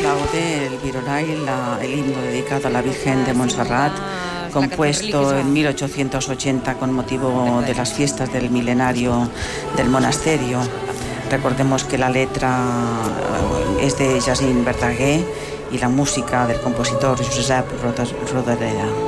laude, el Viroray, el himno dedicado a la Virgen de Montserrat, compuesto en 1880 con motivo de las fiestas del milenario del monasterio. Recordemos que la letra es de Jacint Verdaguer y la música del compositor Josep Rodoreda.